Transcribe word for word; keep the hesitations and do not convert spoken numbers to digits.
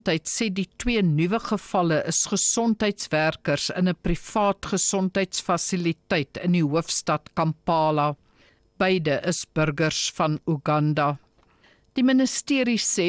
Hy sê die twee nuwe gevalle is gesondheidswerkers in 'n privaat gesondheidsfasiliteit in die hoofstad Kampala. Beide is burgers van Uganda. Die ministerie sê